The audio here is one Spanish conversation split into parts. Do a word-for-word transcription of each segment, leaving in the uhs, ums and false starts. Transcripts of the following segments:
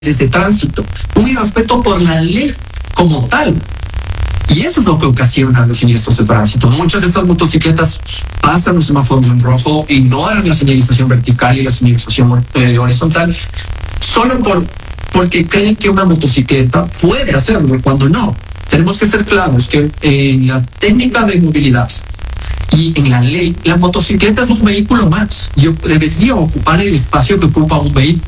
de tránsito, un irrespeto por la ley como tal. Y eso es lo que ocasiona los siniestros de tránsito. Muchas de estas motocicletas pasan los semáforos en rojo, ignoran la señalización vertical y la señalización eh, horizontal, solo por, porque creen que una motocicleta puede hacerlo, cuando no. Tenemos que ser claros que en la técnica de movilidad y en la ley, la motocicleta es un vehículo más. Yo debería ocupar el espacio que ocupa un vehículo.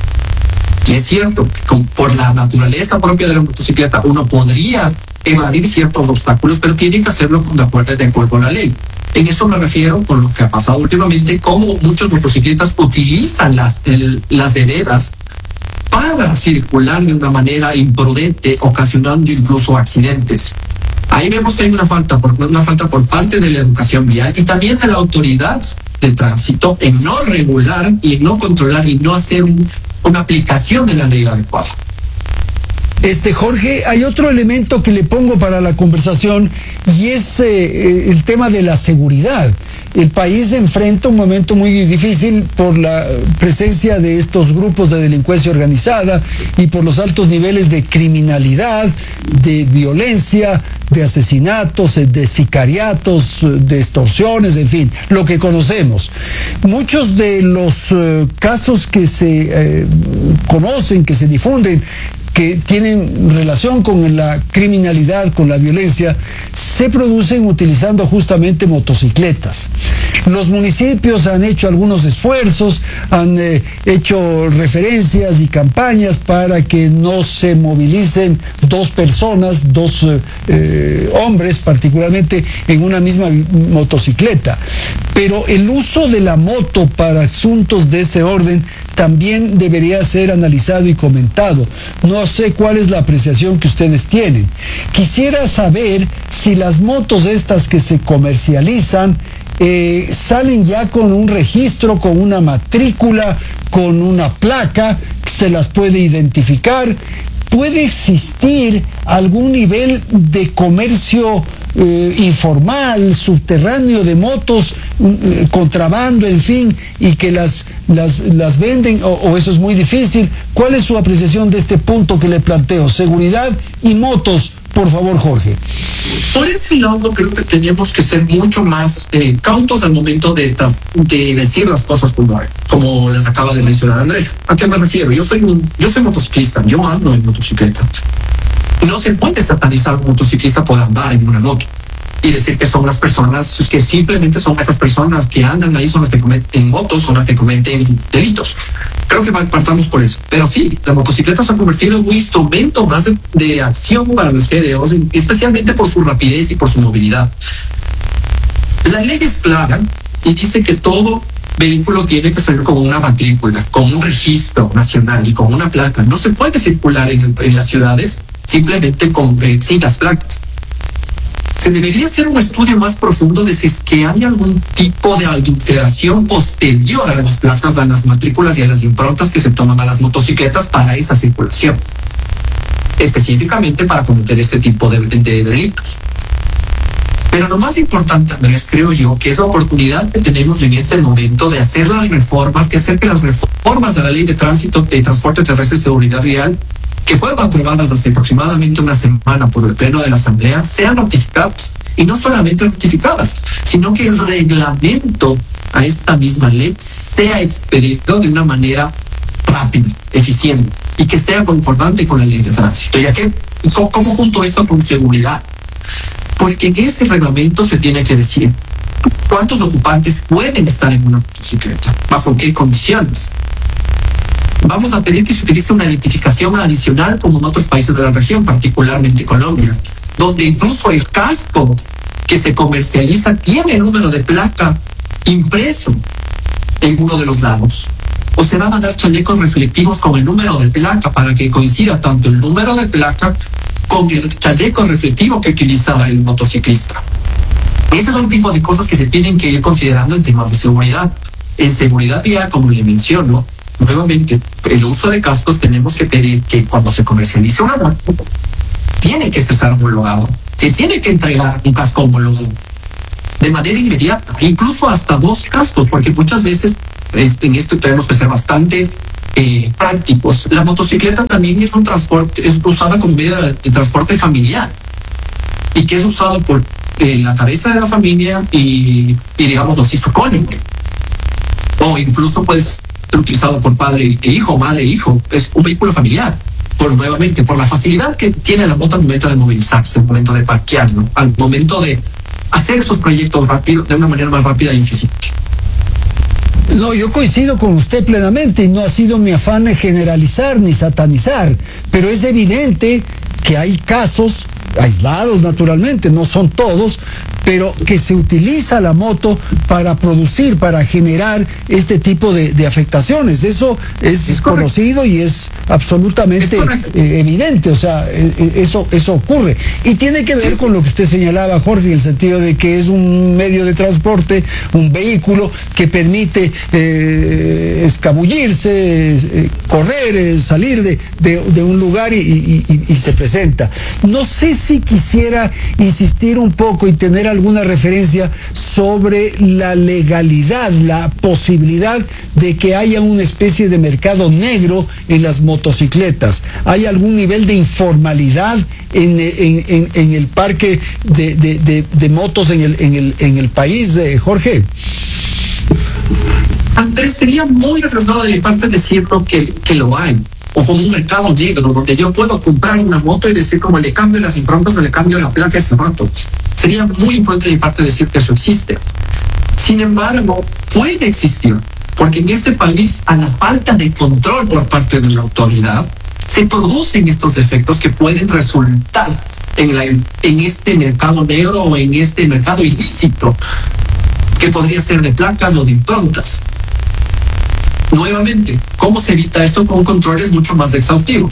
Y es cierto, con, por la naturaleza propia de la motocicleta, uno podría evadir ciertos obstáculos, pero tiene que hacerlo de acuerdo, de acuerdo a la ley. En eso me refiero con lo que ha pasado últimamente, cómo muchos motocicletas utilizan las, el, las veredas para circular de una manera imprudente, ocasionando incluso accidentes. Ahí vemos que hay una falta, por, una falta por parte de la educación vial y también de la autoridad de tránsito en no regular y en no controlar y no hacer un, una aplicación de la ley adecuada. Este, Jorge, hay otro elemento que le pongo para la conversación y es eh, el tema de la seguridad. El país enfrenta un momento muy difícil por la presencia de estos grupos de delincuencia organizada y por los altos niveles de criminalidad, de violencia, de asesinatos, de sicariatos, de extorsiones, en fin, lo que conocemos. Muchos de los eh, casos que se eh, conocen, que se difunden, que tienen relación con la criminalidad, con la violencia, se producen utilizando justamente motocicletas. Los municipios han hecho algunos esfuerzos, han eh, hecho referencias y campañas para que no se movilicen dos personas, dos eh, hombres particularmente, en una misma motocicleta. Pero el uso de la moto para asuntos de ese orden también debería ser analizado y comentado. No sé cuál es la apreciación que ustedes tienen. Quisiera saber si las motos estas que se comercializan eh, salen ya con un registro, con una matrícula, con una placa, se las puede identificar. ¿Puede existir algún nivel de comercio eh, informal, subterráneo de motos, eh, contrabando, en fin, y que las, las, las venden, o, o eso es muy difícil? ¿Cuál es su apreciación de este punto que le planteo? Seguridad y motos, por favor, Jorge. Por ese lado, creo que tenemos que ser mucho más eh, cautos al momento de, de decir las cosas como, como les acaba de mencionar Andrés. ¿A qué me refiero? Yo soy un, yo soy motociclista, yo ando en motocicleta. No se puede satanizar a un motociclista por andar en una moto y decir que son las personas, que simplemente son esas personas que andan ahí, son las que cometen motos, son las que cometen delitos. Creo que partamos por eso. Pero sí, la motocicleta se ha convertido en un instrumento más de, de acción para los G D Os, especialmente por su rapidez y por su movilidad. La ley es clara y dice que todo vehículo tiene que salir con una matrícula, con un registro nacional y con una placa. No se puede circular en, en las ciudades simplemente con, eh, sin las placas. Se debería hacer un estudio más profundo de si es que hay algún tipo de adulteración posterior a las placas, a las matrículas y a las improntas que se toman a las motocicletas para esa circulación, específicamente para cometer este tipo de, de, de delitos. Pero lo más importante, Andrés, creo yo, que es la oportunidad que tenemos en este momento de hacer las reformas, que hacer que las reformas de la Ley de Tránsito, de Transporte Terrestre y Seguridad Vial, que fueron aprobadas hace aproximadamente una semana por el Pleno de la Asamblea, sean notificadas. Y no solamente notificadas, sino que el reglamento a esta misma ley sea expedido de una manera rápida, eficiente, y que esté concordante con la Ley de Tránsito. Ya que, ¿cómo junto esto con seguridad? Porque en ese reglamento se tiene que decir cuántos ocupantes pueden estar en una motocicleta, bajo qué condiciones. Vamos a pedir que se utilice una identificación adicional como en otros países de la región, particularmente Colombia, donde incluso el casco que se comercializa tiene el número de placa impreso en uno de los lados. O se van a dar chalecos reflectivos con el número de placa para que coincida tanto el número de placa con el chaleco reflectivo que utilizaba el motociclista. Este es un tipo de cosas que se tienen que ir considerando en temas de seguridad. En seguridad vial, como le menciono, nuevamente, el uso de cascos tenemos que pedir que cuando se comercialice una moto, tiene que estar homologado. Se tiene que entregar un casco homologado de manera inmediata, incluso hasta dos cascos, porque muchas veces en esto tenemos que ser bastante eh, prácticos. La motocicleta también es un transporte, es usada como medio de, de transporte familiar y que es usado por eh, la cabeza de la familia y, y digamos así, su cónyuge. O incluso puede ser utilizado por padre e hijo, madre e hijo. Es un vehículo familiar. Pues nuevamente, por la facilidad que tiene la moto al momento de movilizarse, al momento de parquear, ¿no? Al momento de hacer esos proyectos rápido, de una manera más rápida y eficiente. No, yo coincido con usted plenamente y no ha sido mi afán de generalizar ni satanizar, pero es evidente que hay casos aislados naturalmente, no son todos, pero que se utiliza la moto para producir, para generar este tipo de, de afectaciones. Eso es, es conocido y es absolutamente es eh, evidente, o sea, eh, eso, eso ocurre. Y tiene que ver con lo que usted señalaba, Jorge, en el sentido de que es un medio de transporte, un vehículo que permite eh, escabullirse, eh, correr, eh, salir de, de, de un lugar y, y, y, y se presenta. No sé si quisiera insistir un poco y tener alguna referencia sobre la legalidad, la posibilidad de que haya una especie de mercado negro en las motocicletas. ¿Hay algún nivel de informalidad en, en, en, en el parque de, de, de, de motos en el, en el, en el país, eh, Jorge? Andrés, sería muy arriesgado de mi parte decirlo que, que lo hay. O como un mercado negro donde yo puedo comprar una moto y decir como le cambio las improntas o le cambio la placa a esa moto. Sería muy importante de mi parte decir que eso existe. Sin embargo, puede existir, porque en este país, a la falta de control por parte de la autoridad, se producen estos efectos que pueden resultar en, la, en este mercado negro o en este mercado ilícito, que podría ser de placas o de improntas. Nuevamente, ¿cómo se evita esto? Con controles mucho más exhaustivos.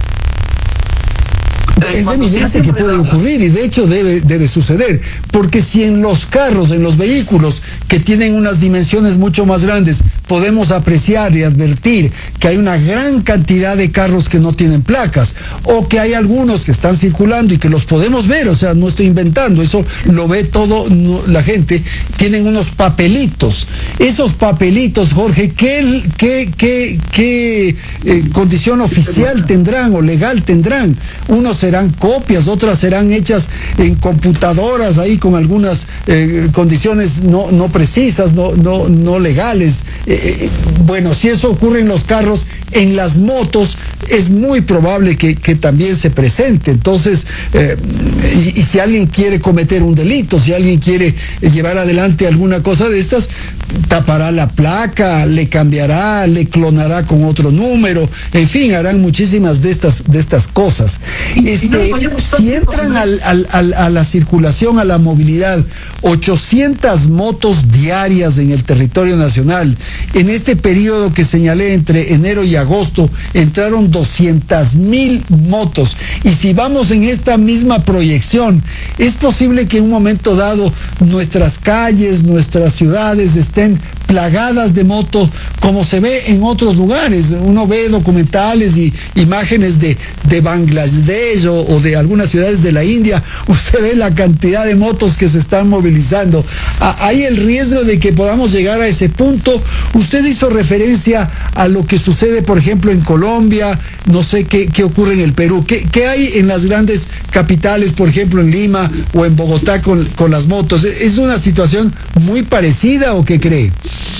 Es evidente que puede ocurrir y de hecho debe, debe suceder, porque si en los carros, en los vehículos que tienen unas dimensiones mucho más grandes, podemos apreciar y advertir que hay una gran cantidad de carros que no tienen placas, o que hay algunos que están circulando y que los podemos ver, o sea, no estoy inventando, eso lo ve todo no, la gente, tienen unos papelitos. Esos papelitos, Jorge, ¿qué, qué, qué, qué eh, condición oficial tendrán o legal tendrán? Unos serán copias, otras serán hechas en computadoras ahí con algunas eh, condiciones no, no precisas, no, no, no legales. Eh, eh, bueno, si eso ocurre en los carros, en las motos es muy probable que, que también se presente. Entonces, eh, y, y si alguien quiere cometer un delito, si alguien quiere llevar adelante alguna cosa de estas, tapará la placa, le cambiará, le clonará con otro número, en fin, harán muchísimas de estas, de estas cosas. Este, si entran al, al, al, a la circulación, a la movilidad, ochocientas motos diarias en el territorio nacional, en este periodo que señalé entre enero y agosto, entraron doscientas mil motos. Y si vamos en esta misma proyección, es posible que en un momento dado nuestras calles, nuestras ciudades estén plagadas de motos, como se ve en otros lugares. Uno ve documentales y imágenes de, de Bangladesh o, o de algunas ciudades de la India, usted ve la cantidad de motos que se están movilizando. A, hay el riesgo de que podamos llegar a ese punto. Usted hizo referencia a lo que sucede, por ejemplo, en Colombia, no sé qué, qué ocurre en el Perú. ¿Qué, qué hay en las grandes capitales, por ejemplo, en Lima o en Bogotá con, con las motos? ¿Es una situación muy parecida o qué cree?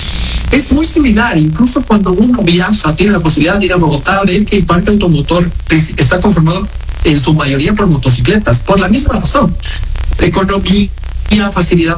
Es muy similar, incluso cuando uno viaja, tiene la posibilidad de ir a Bogotá, ve que el parque automotor está conformado en su mayoría por motocicletas, por la misma razón. Economía, facilidad,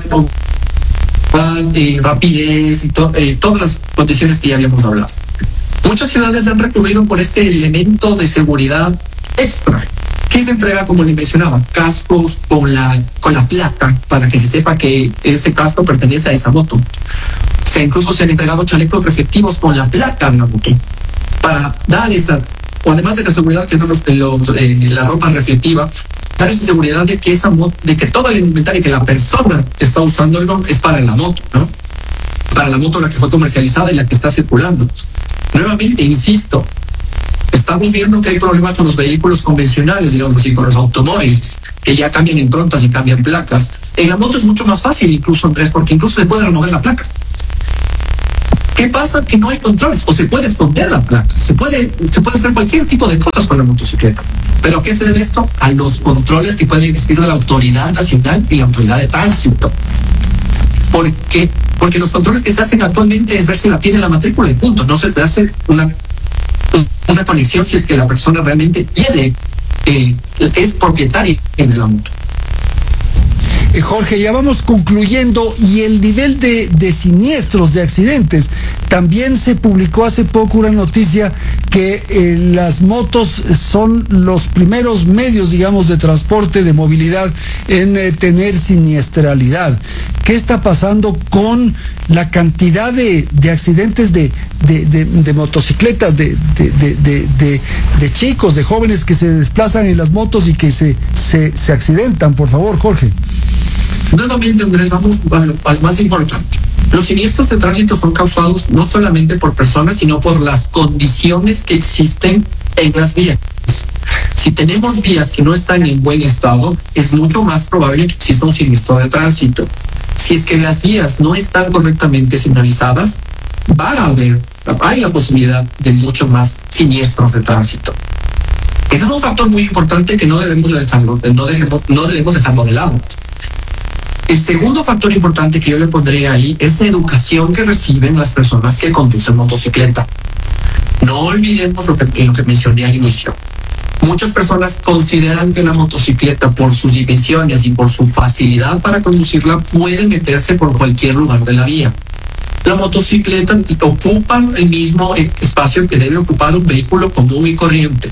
eh, rapidez y to, eh, todas las condiciones que ya habíamos hablado. Muchas ciudades han recurrido por este elemento de seguridad extra, que se entrega, como le mencionaba, cascos con la, con la placa para que se sepa que ese casco pertenece a esa moto. O sea, incluso se han entregado chalecos reflectivos con la placa de la moto para dar esa, o además de la seguridad que no los, los, eh, la ropa reflectiva, dar esa seguridad de que esa moto, de que todo el inventario que la persona está usando es para la moto, ¿no? Para la moto la que fue comercializada y la que está circulando. Nuevamente, insisto, estamos viendo que hay problemas con los vehículos convencionales, digamos así, con los automóviles, que ya cambian improntas y cambian placas. En la moto es mucho más fácil, incluso, Andrés, porque incluso se puede renovar la placa. ¿Qué pasa? Que no hay controles, o se puede esconder la placa, se puede, se puede hacer cualquier tipo de cosas con la motocicleta. ¿Pero a qué se debe esto? A los controles que pueden existir de la autoridad nacional y la autoridad de tránsito. ¿Por qué? Porque los controles que se hacen actualmente es ver si la tiene la matrícula y punto. No se te hace una, una conexión si es que la persona realmente tiene, eh, es propietaria de la moto. Eh, Jorge, ya vamos concluyendo, y el nivel de, de siniestros, de accidentes. También se publicó hace poco una noticia que eh, las motos son los primeros medios, digamos, de transporte, de movilidad en eh, tener siniestralidad. ¿Qué está pasando con la cantidad de, de accidentes de, de, de, de motocicletas, de, de, de, de, de, de chicos, de jóvenes que se desplazan en las motos y que se, se, se accidentan? Por favor, Jorge. Nuevamente, Andrés, vamos al, al más importante. Los siniestros de tránsito son causados no solamente por personas, sino por las condiciones que existen en las vías. Si tenemos vías que no están en buen estado, es mucho más probable que exista un siniestro de tránsito. Si es que las vías no están correctamente señalizadas, va a haber, hay la posibilidad de mucho más siniestros de tránsito. Ese es un factor muy importante que no debemos dejarlo, no debemos, no debemos dejarlo de lado. El segundo factor importante que yo le pondré ahí es la educación que reciben las personas que conducen motocicleta. No olvidemos lo que, lo que mencioné al inicio. Muchas personas consideran que la motocicleta, por sus dimensiones y por su facilidad para conducirla, puede meterse por cualquier lugar de la vía. La motocicleta ocupa el mismo espacio que debe ocupar un vehículo común y corriente.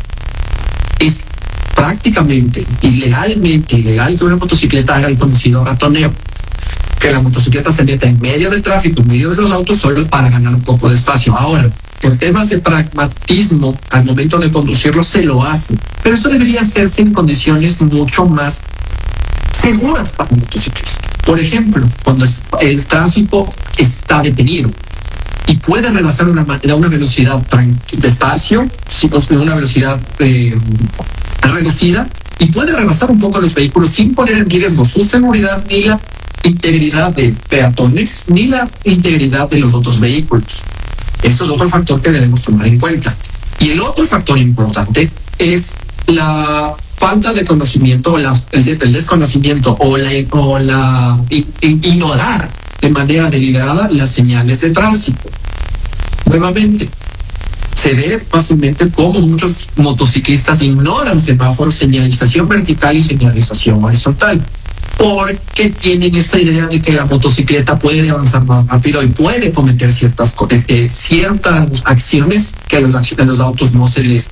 Es prácticamente, ilegalmente ilegal que una motocicleta haga el conocido ratoneo. Que la motocicleta se meta en medio del tráfico, en medio de los autos, solo para ganar un poco de espacio. Ahora, por temas de pragmatismo, al momento de conducirlo se lo hace. Pero eso debería hacerse en condiciones mucho más seguras para el motociclista. Por ejemplo, cuando el tráfico está detenido y puede rebasar una, una velocidad despacio, una velocidad eh, reducida, y puede rebasar un poco los vehículos sin poner en riesgo su seguridad, ni la integridad de peatones, ni la integridad de los otros vehículos. Eso es otro factor que debemos tomar en cuenta. Y el otro factor importante es la falta de conocimiento, o la, el, el desconocimiento o la, o la i, ignorar de manera deliberada las señales de tránsito. Nuevamente, se ve fácilmente cómo muchos motociclistas ignoran semáforos, señalización vertical y señalización horizontal, porque tienen esta idea de que la motocicleta puede avanzar más rápido y puede cometer ciertas eh, ciertas acciones que a los, a los autos no se les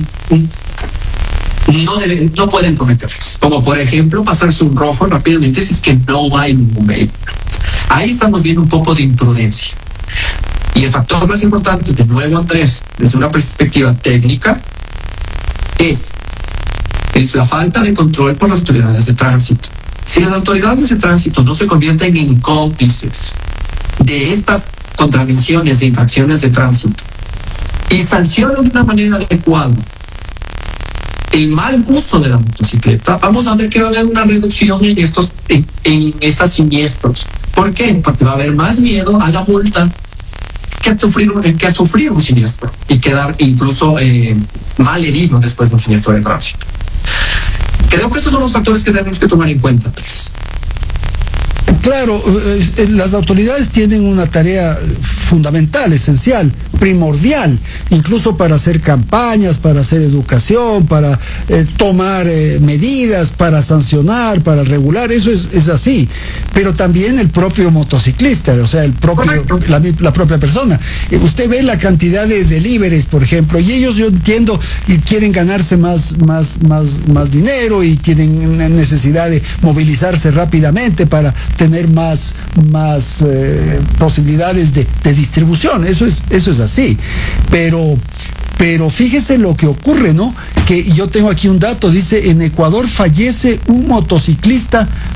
no deben, no pueden cometerlas, como por ejemplo pasarse un rojo rápidamente si es que no hay ningún vehículo. Ahí estamos viendo un poco de imprudencia. Y el factor más importante, de nuevo a tres, desde una perspectiva técnica, es, es la falta de control por las autoridades de tránsito. Si las autoridades de tránsito no se convierten en cómplices de estas contravenciones e infracciones de tránsito y sancionan de una manera adecuada el mal uso de la motocicleta, vamos a ver que va a haber una reducción en estos en, en estos siniestros. ¿Por qué? Porque va a haber más miedo a la multa que a sufrir, que a sufrir un siniestro y quedar incluso eh, mal herido después de un siniestro de tránsito. Creo que estos son los factores que tenemos que tomar en cuenta, Andrés. Claro, eh, las autoridades tienen una tarea fundamental, esencial, primordial, incluso para hacer campañas, para hacer educación, para eh, tomar eh, medidas, para sancionar, para regular, eso es, es así. Pero también el propio motociclista, o sea, el propio, la, la propia persona. Eh, usted ve la cantidad de deliveries, por ejemplo, y ellos, yo entiendo, y quieren ganarse más, más, más, más dinero y tienen necesidad de movilizarse rápidamente para tener más, más eh, posibilidades de, de distribución. Eso es, eso es así. Pero, pero fíjese lo que ocurre, ¿no? Que yo tengo aquí un dato, dice, en Ecuador fallece un motociclista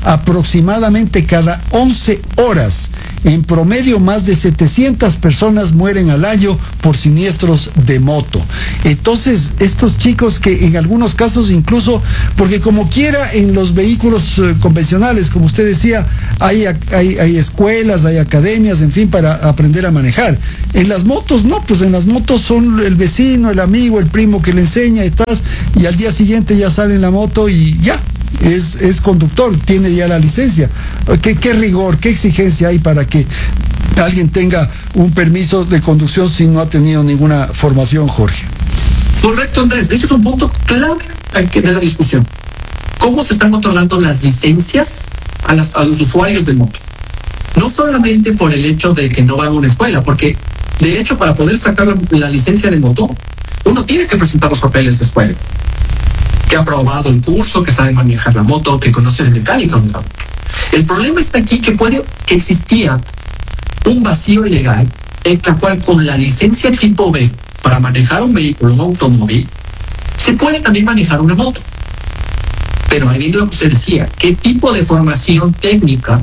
aproximadamente cada once horas. En promedio, más de setecientas personas mueren al año por siniestros de moto. Entonces, estos chicos que en algunos casos incluso, porque como quiera en los vehículos eh, convencionales, como usted decía, hay, hay, hay escuelas, hay academias, en fin, para aprender a manejar. En las motos no, pues en las motos son el vecino, el amigo, el primo que le enseña, estás, y al día siguiente ya sale en la moto y ya. Es, es conductor, tiene ya la licencia. ¿Qué, ¿Qué rigor, qué exigencia hay para que alguien tenga un permiso de conducción si no ha tenido ninguna formación, Jorge? Correcto, Andrés. De hecho, es un punto clave de la discusión. ¿Cómo se están otorgando las licencias a, las, a los usuarios de moto? No solamente por el hecho de que no van a una escuela, porque de hecho para poder sacar la, la licencia de moto, uno tiene que presentar los papeles de escuela. Que ha aprobado el curso, que sabe manejar la moto, que conoce el mecánico de la moto. El problema está aquí que puede que existía un vacío legal en la cual con la licencia tipo B para manejar un vehículo, un automóvil, se puede también manejar una moto. Pero ahí viene lo que usted decía, ¿qué tipo de formación técnica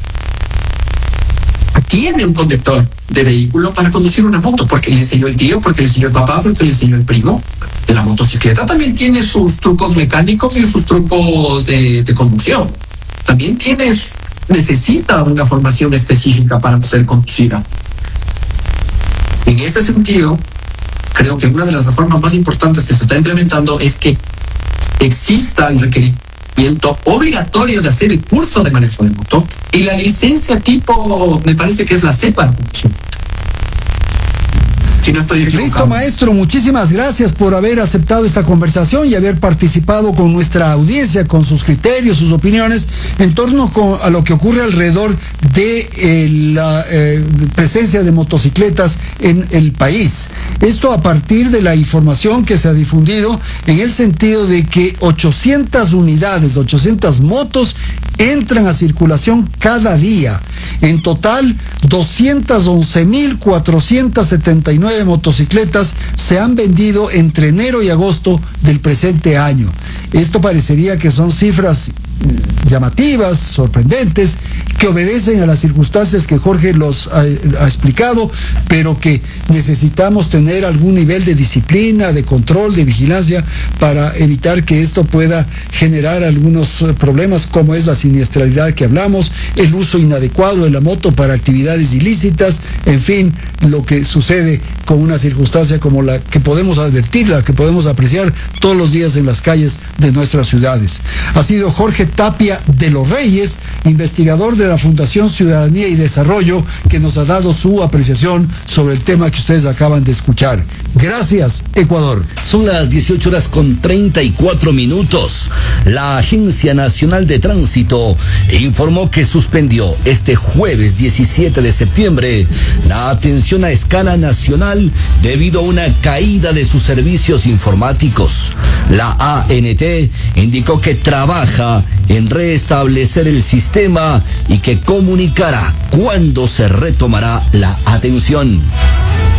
tiene un conductor de vehículo para conducir una moto? Porque le enseñó el tío, porque le enseñó el papá, porque le enseñó el primo. La motocicleta también tiene sus trucos mecánicos y sus trucos de, de conducción. También tiene, necesita una formación específica para poder conducir. En ese sentido, creo que una de las reformas más importantes que se está implementando es que exista el requerimiento obligatorio de hacer el curso de manejo de moto y la licencia tipo, me parece que es la C para conducción. Si no estoy equivocado. Listo, maestro, muchísimas gracias por haber aceptado esta conversación y haber participado con nuestra audiencia, con sus criterios, sus opiniones en torno con, a lo que ocurre alrededor de eh, la eh, presencia de motocicletas en el país. Esto a partir de la información que se ha difundido en el sentido de que ochocientas unidades, ochocientas motos entran a circulación cada día. En total, doscientas once mil cuatrocientas setenta y nueve motocicletas se han vendido entre enero y agosto del presente año. Esto parecería que son cifras llamativas, sorprendentes, que obedecen a las circunstancias que Jorge los ha, ha explicado, pero que necesitamos tener algún nivel de disciplina, de control, de vigilancia para evitar que esto pueda generar algunos problemas como es la siniestralidad que hablamos, el uso inadecuado de la moto para actividades ilícitas, en fin, lo que sucede con una circunstancia como la que podemos advertir, la que podemos apreciar todos los días en las calles de nuestras ciudades. Ha sido Jorge Tapia de los Reyes, investigador de la Fundación Ciudadanía y Desarrollo, que nos ha dado su apreciación sobre el tema que ustedes acaban de escuchar. Gracias, Ecuador. Son las dieciocho horas con treinta y cuatro minutos. La Agencia Nacional de Tránsito informó que suspendió este jueves diecisiete de septiembre la atención a escala nacional debido a una caída de sus servicios informáticos. La A N T indicó que trabaja en restablecer el sistema y que comunicará cuándo se retomará la atención.